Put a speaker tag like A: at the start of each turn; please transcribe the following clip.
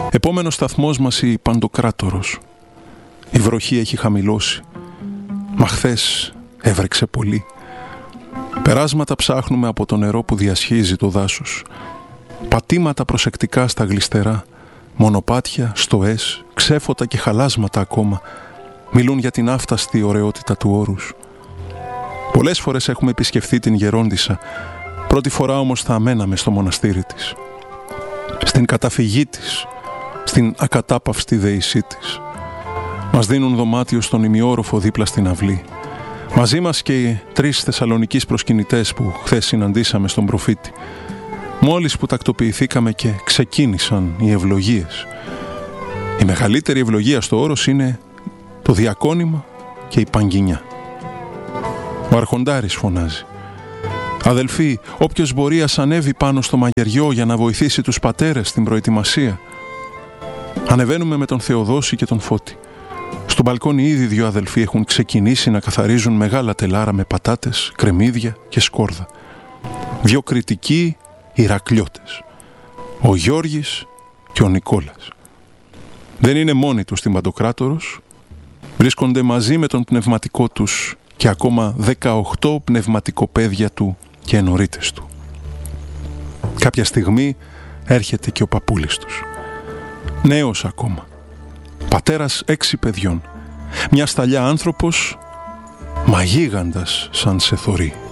A: Επόμενος σταθμός μας η Παντοκράτορος. Η βροχή έχει χαμηλώσει. Μα χθες έβρεξε πολύ. Περάσματα ψάχνουμε από το νερό που διασχίζει το δάσος. Πατήματα προσεκτικά στα γλιστερά. Μονοπάτια, στοές, ξέφωτα και χαλάσματα ακόμα μιλούν για την άφταστη ωραιότητα του όρους. Πολλές φορές έχουμε επισκεφθεί την Γερόντισσα. Πρώτη φορά όμως θα μέναμε στο μοναστήρι της. Στην καταφυγή της, στην ακατάπαυστη δεησή της. Μας δίνουν δωμάτιο στον ημιόροφο δίπλα στην αυλή. Μαζί μας και οι 3 Θεσσαλονικείς προσκυνητές που χθες συναντήσαμε στον προφήτη. Μόλις που τακτοποιηθήκαμε και ξεκίνησαν οι ευλογίες. Η μεγαλύτερη ευλογία στο όρος είναι το διακόνημα και η παγκινιά. Ο Αρχοντάρης φωνάζει: «Αδελφοί, όποιος μπορεί ας ανέβει πάνω στο μαγειριό για να βοηθήσει τους πατέρες στην προετοιμασία». Ανεβαίνουμε με τον Θεοδόση και τον Φώτη. Στο μπαλκόνι ήδη 2 αδελφοί έχουν ξεκινήσει να καθαρίζουν μεγάλα τελάρα με πατάτες, κρεμμύδια και σκόρδα. 2 κριτικοί Ηρακλιώτες, ο Γιώργης και ο Νικόλας. Δεν είναι μόνοι τους στην Παντοκράτορος, βρίσκονται μαζί με τον πνευματικό τους και ακόμα 18 πνευματικοπαίδια του και ενορίτες του. Κάποια στιγμή έρχεται και ο παππούλης τους. Νέος ακόμα, πατέρας 6 παιδιών, μια σταλιά άνθρωπος, μα γίγαντας σαν σε θωρεί.